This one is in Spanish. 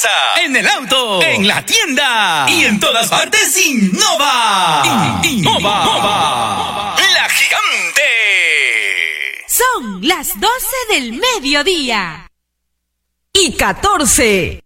casa, en el auto, en la tienda y en todas partes. Innova. Innova. La Gigante. Son las 12 del mediodía. Y 14.